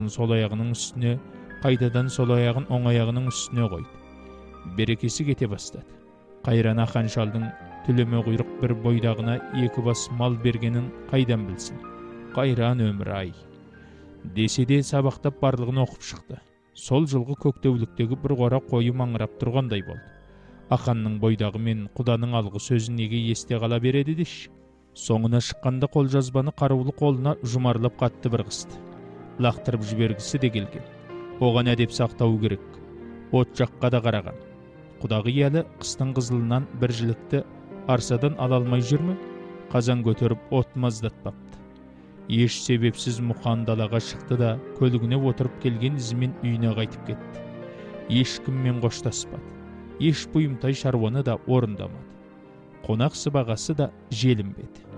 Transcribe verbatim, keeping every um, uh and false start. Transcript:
сол аяғының үстіне, қайтадан сол аяғын оң аяғының үстіне қойды. Берекесі кете бастады. Қайран ақан шалдың түлеме құйрық бір бойдағына екі бас мал бергенін қайдан білсін? Қайран өмір ай. Десе де сабақтап барлығын оқып шықты. Сол жылғы көктеуліктегі бір қора қойы маңырап тұрғандай болды. Ақанның бойдағы мен құданың алғы сөзін неге есте қала береді деші. Соңына шыққанда қолжазбаны қарулы қолына жұмарлап қатты бір қысты. Лақтырып жібергісі де келген. Оған әдеп сақтау керек. От жаққа да қараған. Құдағы әлі қыстың қызылынан бір жілікті арсадан ала алмай жүрмі? Қазан көтеріп от маздатпапты. Еш себепсіз Мұқан далаға шықты да көлігіне отырып келген ізімен үйіне қайтып кетті. Ешкіммен қоштаспады. Еш бұйымтай шаруаны да орындамады. Қонақ сыбағасы да желінбеді.